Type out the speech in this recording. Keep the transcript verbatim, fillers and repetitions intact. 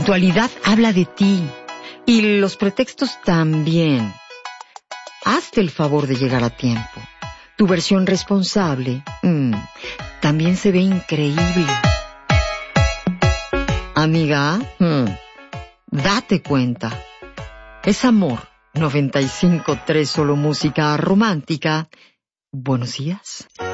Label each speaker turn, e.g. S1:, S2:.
S1: La puntualidad habla de ti. Y los pretextos también. Hazte el favor de llegar a tiempo. Tu versión responsable mmm, también se ve increíble. Amiga, mmm, date cuenta. Es Amor noventa y cinco punto tres, solo música romántica. Buenos días.